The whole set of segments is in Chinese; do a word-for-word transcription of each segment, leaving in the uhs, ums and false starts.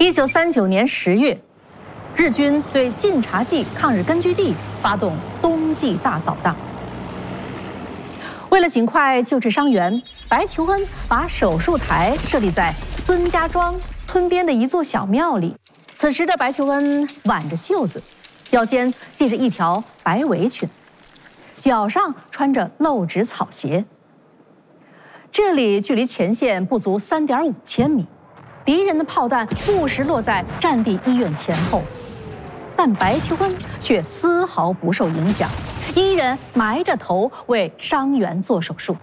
一九三九年十月，日军对晋察冀抗日根据地发动冬季大扫荡。为了尽快救治伤员，白求恩把手术台设立在孙家庄村边的一座小庙里。此时的白求恩挽着袖子，腰间系着一条白围裙，脚上穿着露趾草鞋。这里距离前线不足三点五千米，敌人的炮弹不时落在战地医院前后，但白求恩却丝毫不受影响，依然埋着头为伤员做手术。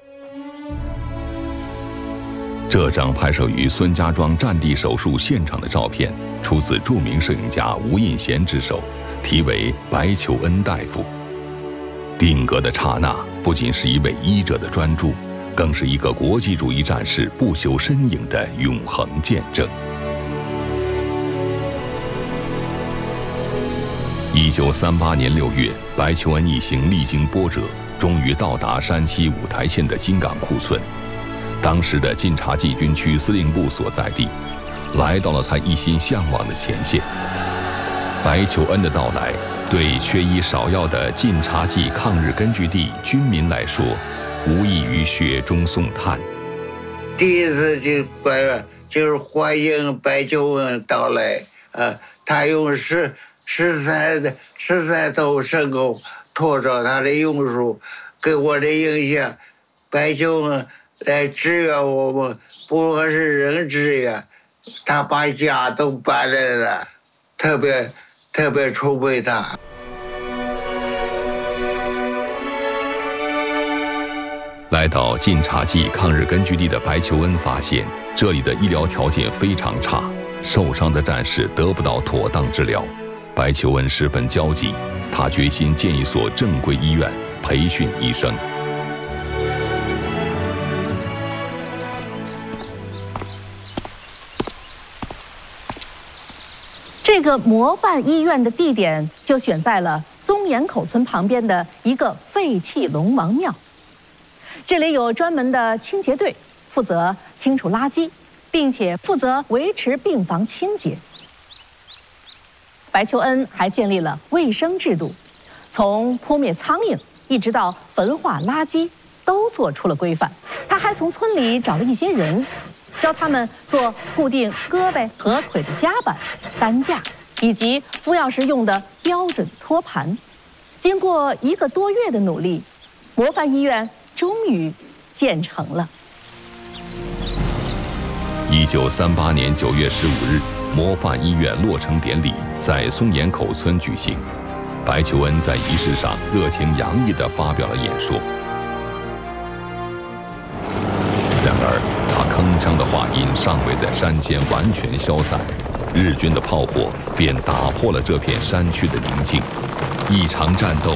这张拍摄于孙家庄战地手术现场的照片，出自著名摄影家吴印贤之手，题为《白求恩大夫》。定格的刹那，不仅是一位医者的专注，更是一个国际主义战士不朽身影的永恒见证。一九三八年六月，白求恩一行历经波折，终于到达山西五台县的金岗库村，当时的晋察冀军区司令部所在地，来到了他一心向往的前线。白求恩的到来，对缺医少药的晋察冀抗日根据地军民来说，无异于雪中送炭。 第一次就关就是欢迎白求恩到来，呃，他用十十三的十三头牲口拖着他的用书，给我的印象，白求恩来支援我们，不光是人支援，他把家都搬来了，特别特别崇拜他。 来到晋察冀抗日根据地的白求恩发现，这里的医疗条件非常差，受伤的战士得不到妥当治疗。白求恩十分焦急，他决心建一所正规医院，培训医生。 这个模范医院的地点就选在了松岩口村旁边的一个废弃龙王庙。这里有专门的清洁队，负责清除垃圾，并且负责维持病房清洁。白求恩还建立了卫生制度，从扑灭苍蝇一直到焚化垃圾，都做出了规范。他还从村里找了一些人，教他们做固定胳膊和腿的夹板、担架，以及服药时用的标准托盘。经过一个多月的努力，模范医院终于建成了。 一九三八年九月十五日，模范医院落成典礼在松岩口村举行。白求恩在仪式上热情洋溢地发表了演说。然而，他铿锵的话音尚未在山间完全消散，日军的炮火便打破了这片山区的宁静。一场战斗